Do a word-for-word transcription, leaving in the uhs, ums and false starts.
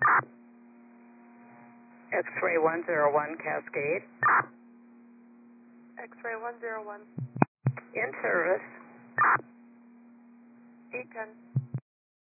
X-ray one zero one Cascade. X-ray one zero one. In service. eight ten.